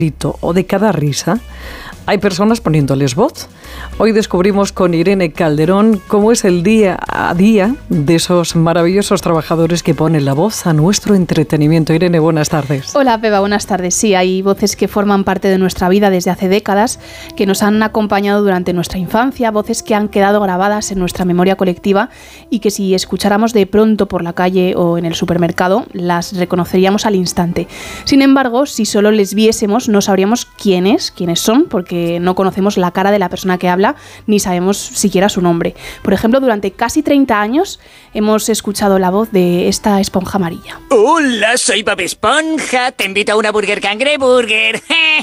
o de cada risa, hay personas poniéndoles voz. Hoy descubrimos con Irene Calderón cómo es el día a día de esos maravillosos trabajadores que ponen la voz a nuestro entretenimiento. Irene, buenas tardes. Hola, Pepa, buenas tardes. Sí, hay voces que forman parte de nuestra vida desde hace décadas, que nos han acompañado durante nuestra infancia, voces que han quedado grabadas en nuestra memoria colectiva y que si escucháramos de pronto por la calle o en el supermercado, las reconoceríamos al instante. Sin embargo, si solo les viésemos, no sabríamos quiénes son, porque no conocemos la cara de la persona que habla, ni sabemos siquiera su nombre. Por ejemplo, durante casi 30 años hemos escuchado la voz de esta esponja amarilla. ¡Hola, soy Bob Esponja! Te invito a una Burger Cangreburger.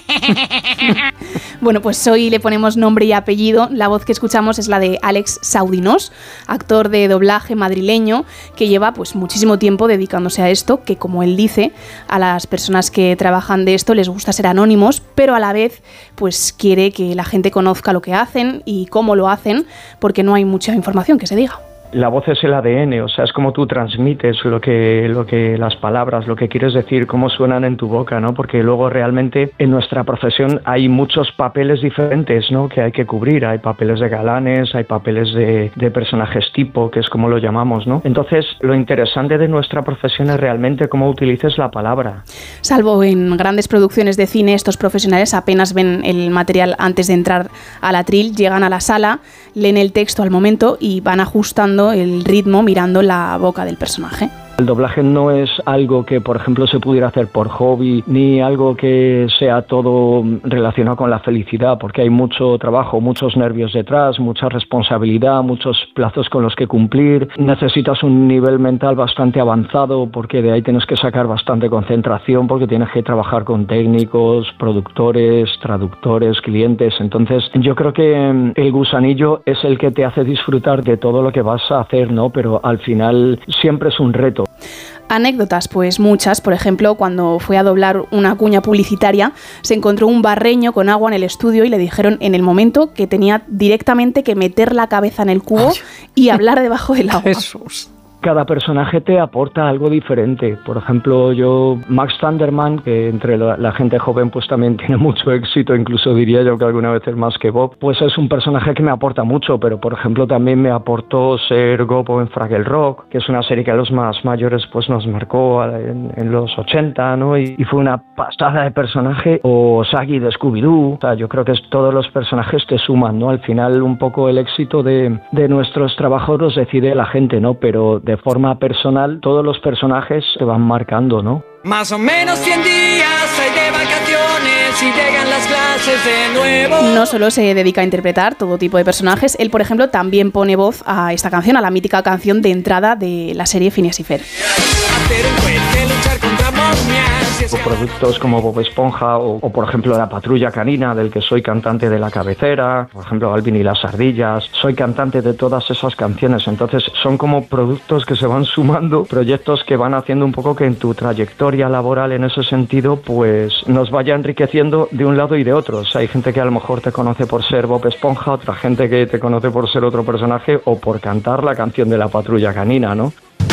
Bueno, pues hoy le ponemos nombre y apellido. La voz que escuchamos es la de Àlex Saudinós, actor de doblaje madrileño que lleva pues muchísimo tiempo dedicándose a esto, que como él dice, a las personas que trabajan de esto les gusta ser anónimos, pero a la vez pues quiere que la gente conozca lo que hacen y cómo lo hacen, porque no hay mucha información que se diga. La voz es el ADN, o sea, es como tú transmites lo que las palabras, lo que quieres decir, cómo suenan en tu boca, ¿no? Porque luego realmente en nuestra profesión hay muchos papeles diferentes, ¿no? Que hay que cubrir. Hay papeles de galanes, hay papeles de personajes tipo, que es como lo llamamos, ¿no? Entonces, lo interesante de nuestra profesión es realmente cómo utilices la palabra. Salvo en grandes producciones de cine, estos profesionales apenas ven el material antes de entrar al atril, llegan a la sala, leen el texto al momento y van ajustando el ritmo mirando la boca del personaje. El doblaje no es algo que, por ejemplo, se pudiera hacer por hobby, ni algo que sea todo relacionado con la felicidad, porque hay mucho trabajo, muchos nervios detrás, mucha responsabilidad, muchos plazos con los que cumplir. Necesitas un nivel mental bastante avanzado, porque de ahí tienes que sacar bastante concentración, porque tienes que trabajar con técnicos, productores, traductores, clientes. Entonces, yo creo que el gusanillo es el que te hace disfrutar de todo lo que vas a hacer, ¿no? Pero al final siempre es un reto. Anécdotas, pues muchas. Por ejemplo, cuando fue a doblar una cuña publicitaria, se encontró un barreño con agua en el estudio y le dijeron en el momento que tenía directamente que meter la cabeza en el cubo y hablar debajo del agua. Jesús. Cada personaje te aporta algo diferente. Por ejemplo, Max Thunderman, que entre la gente joven pues también tiene mucho éxito, incluso diría yo que alguna vez es más que Bob, pues es un personaje que me aporta mucho, pero por ejemplo también me aportó ser Gobbo en Fraggle Rock, que es una serie que a los más mayores pues nos marcó en los 80, ¿no? Y fue una pasada de personaje. O Shaggy de Scooby-Doo. O sea, yo creo que todos los personajes te suman, ¿no? Al final un poco el éxito de nuestros trabajos los decide la gente, ¿no? Pero de forma personal, todos los personajes se van marcando, ¿no? Más o menos 100 días hay de vacaciones y llegan las clases de nuevo. No solo se dedica a interpretar todo tipo de personajes, él, por ejemplo, también pone voz a esta canción, a la mítica canción de entrada de la serie Phineas y Ferb. Hacer un puente, luchar contra momias. O productos como Bob Esponja o por ejemplo La Patrulla Canina, del que soy cantante de la cabecera, por ejemplo Alvin y las ardillas, soy cantante de todas esas canciones. Entonces son como productos que se van sumando, proyectos que van haciendo un poco que en tu trayectoria laboral en ese sentido pues nos vaya enriqueciendo de un lado y de otro. O sea, hay gente que a lo mejor te conoce por ser Bob Esponja, otra gente que te conoce por ser otro personaje o por cantar la canción de La Patrulla Canina, ¿no?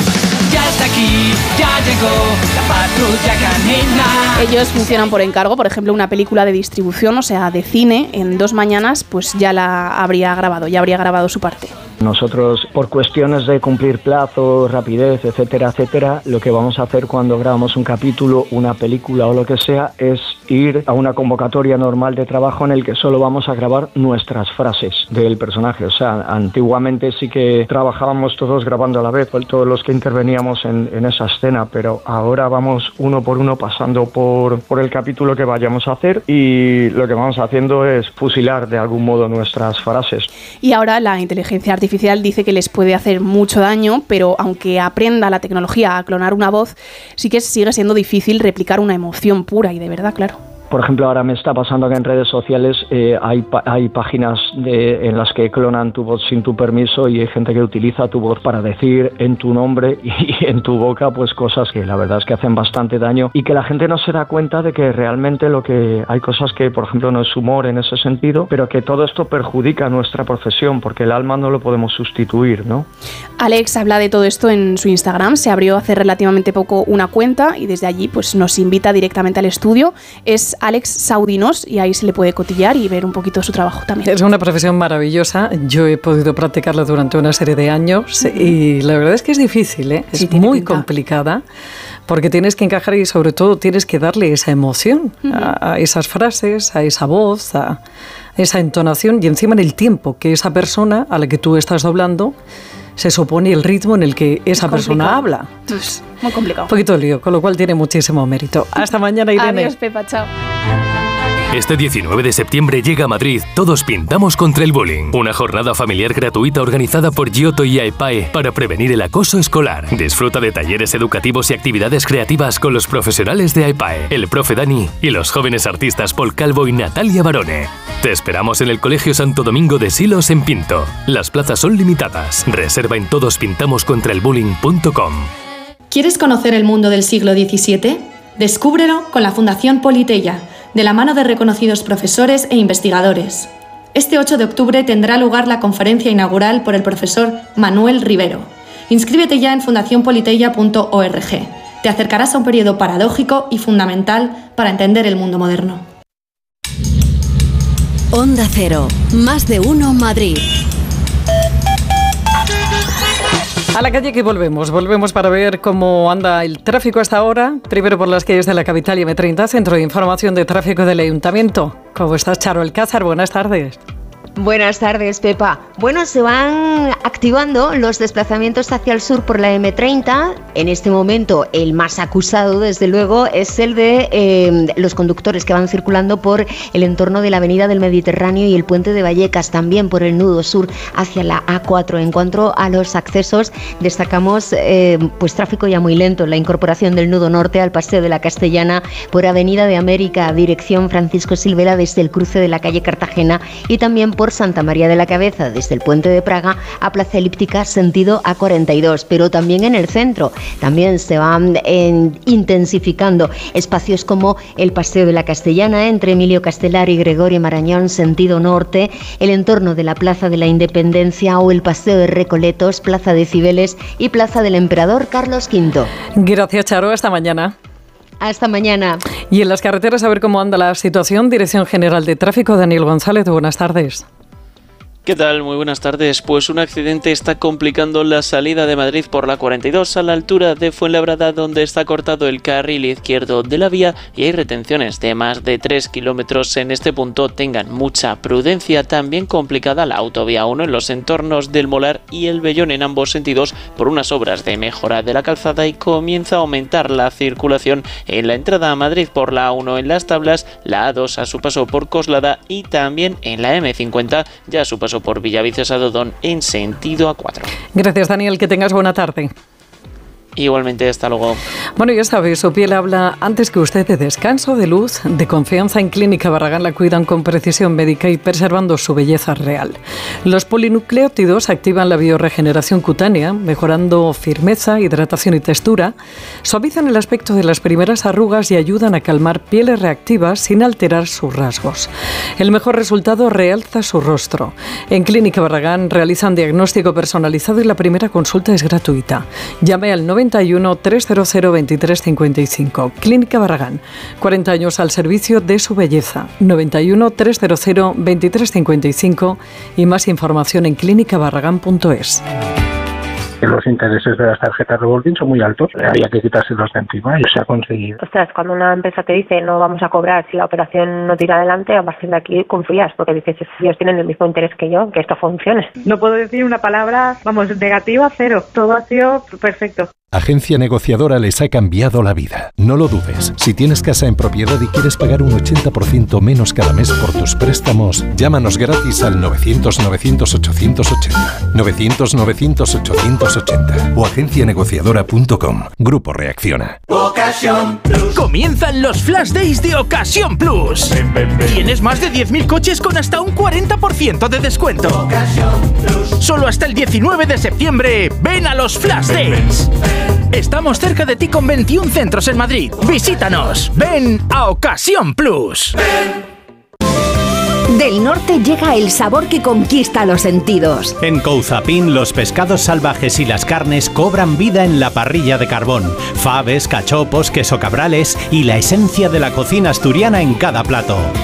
Ya está aquí, ya llegó la Patrulla Canina. Ellos funcionan por encargo. Por ejemplo, una película de distribución, o sea, de cine, en 2 mañanas, pues ya habría grabado su parte. Nosotros, por cuestiones de cumplir plazos, rapidez, etcétera, etcétera, lo que vamos a hacer cuando grabamos un capítulo, una película o lo que sea, es ir a una convocatoria normal de trabajo en el que solo vamos a grabar nuestras frases del personaje. O sea, antiguamente sí que trabajábamos todos grabando a la vez, todos los que interveníamos en esa escena, pero ahora vamos uno por uno pasando por el capítulo que vayamos a hacer y lo que vamos haciendo es fusilar de algún modo nuestras frases. Y ahora la inteligencia artificial dice que les puede hacer mucho daño, pero aunque aprenda la tecnología a clonar una voz, sí que sigue siendo difícil replicar una emoción pura y de verdad, claro. Por ejemplo, ahora me está pasando que en redes sociales hay páginas en las que clonan tu voz sin tu permiso y hay gente que utiliza tu voz para decir en tu nombre y en tu boca pues cosas que la verdad es que hacen bastante daño y que la gente no se da cuenta de que realmente hay cosas que, por ejemplo, no es humor en ese sentido, pero que todo esto perjudica nuestra profesión porque el alma no lo podemos sustituir, ¿no? Àlex habla de todo esto en su Instagram. Se abrió hace relativamente poco una cuenta y desde allí pues nos invita directamente al estudio. Es es Alex Saudinos, y ahí se le puede cotillar y ver un poquito su trabajo también. Es una profesión maravillosa. Yo he podido practicarla durante una serie de años y la verdad es que es difícil, ¿eh? Es muy complicada porque tienes que encajar y sobre todo tienes que darle esa emoción a esas frases, a esa voz, a esa entonación y encima en el tiempo que esa persona a la que tú estás doblando se supone el ritmo en el que esa persona habla. Es muy complicado. Un poquito de lío, con lo cual tiene muchísimo mérito. Hasta mañana, Irene. Adiós, Pepa, chao. Este 19 de septiembre llega a Madrid Todos Pintamos contra el Bullying, una jornada familiar gratuita organizada por Giotto y AEPAE para prevenir el acoso escolar. Disfruta de talleres educativos y actividades creativas con los profesionales de AEPAE, el profe Dani y los jóvenes artistas Paul Calvo y Natalia Barone. Te esperamos en el Colegio Santo Domingo de Silos en Pinto. Las plazas son limitadas. Reserva en todospintamoscontraelbullying.com. ¿Quieres conocer el mundo del siglo XVII? Descúbrelo con la Fundación Politeia, de la mano de reconocidos profesores e investigadores. Este 8 de octubre tendrá lugar la conferencia inaugural por el profesor Manuel Rivero. Inscríbete ya en fundacionpoliteia.org. Te acercarás a un periodo paradójico y fundamental para entender el mundo moderno. Onda Cero, más de uno Madrid. A la calle que volvemos para ver cómo anda el tráfico hasta ahora. Primero por las calles de la capital y M30, Centro de Información de Tráfico del Ayuntamiento. ¿Cómo estás, Charo Alcázar? Buenas tardes. Buenas tardes, Pepa. Bueno, se van activando los desplazamientos hacia el sur por la M30. En este momento, el más acusado, desde luego, es el de los conductores que van circulando por el entorno de la Avenida del Mediterráneo y el Puente de Vallecas, también por el nudo sur hacia la A4. En cuanto a los accesos, destacamos pues tráfico ya muy lento, la incorporación del nudo norte al Paseo de la Castellana por Avenida de América, dirección Francisco Silvera desde el cruce de la calle Cartagena, y también por Santa María de la Cabeza, desde el Puente de Praga a Plaza Elíptica, sentido A42, pero también en el centro. También se van intensificando espacios como el Paseo de la Castellana, entre Emilio Castelar y Gregorio Marañón, sentido norte, el entorno de la Plaza de la Independencia o el Paseo de Recoletos, Plaza de Cibeles y Plaza del Emperador Carlos V. Gracias, Charo. Hasta mañana. Hasta mañana. Y en las carreteras, a ver cómo anda la situación. Dirección General de Tráfico, Daniel González, buenas tardes. ¿Qué tal? Muy buenas tardes. Pues un accidente está complicando la salida de Madrid por la 42 a la altura de Fuenlabrada, donde está cortado el carril izquierdo de la vía y hay retenciones de más de 3 kilómetros en este punto. Tengan mucha prudencia. También complicada la autovía 1 en los entornos del Molar y el Bellón en ambos sentidos por unas obras de mejora de la calzada, y comienza a aumentar la circulación en la entrada a Madrid por la A1 en Las Tablas, la A2 a su paso por Coslada y también en la M50 ya a su paso por Villaviciosa Dodón en sentido A4. Gracias, Daniel, que tengas buena tarde. Igualmente, hasta luego. Bueno, ya sabes, su piel habla antes que usted de descanso, de luz, de confianza. En Clínica Barragán la cuidan con precisión médica y preservando su belleza real. Los polinucleótidos activan la bioregeneración cutánea, mejorando firmeza, hidratación y textura, suavizan el aspecto de las primeras arrugas y ayudan a calmar pieles reactivas sin alterar sus rasgos. El mejor resultado realza su rostro. En Clínica Barragán realizan diagnóstico personalizado y la primera consulta es gratuita. Llame al 91 300 2355. Clínica Barragán, 40 años al servicio de su belleza. 91 300 2355 y más información en clínicabarragán.es. Los intereses de las tarjetas revolving son muy altos, había que quitárselos de encima y se ha conseguido. Ostras, cuando una empresa te dice no vamos a cobrar si la operación no tira adelante, a partir de aquí confías, porque dices, ellos tienen el mismo interés que yo, que esto funcione. No puedo decir una palabra, negativa, cero. Todo ha sido perfecto. Agencia Negociadora les ha cambiado la vida. No lo dudes. Si tienes casa en propiedad y quieres pagar un 80% menos cada mes por tus préstamos, llámanos gratis al 900-900-880. 900-900-880 o agencianegociadora.com. Grupo Reacciona. Ocasión Plus. Comienzan los Flash Days de Ocasión Plus. Tienes más de 10.000 coches con hasta un 40% de descuento. Ocasión Plus. Solo hasta el 19 de septiembre. Ven a los Flash Days. Estamos cerca de ti con 21 centros en Madrid. Visítanos. Ven a Ocasión Plus. De Del norte llega el sabor que conquista los sentidos. En Couzapin, los pescados salvajes y las carnes cobran vida en la parrilla de carbón. Faves, cachopos, queso cabrales y la esencia de la cocina asturiana en cada plato.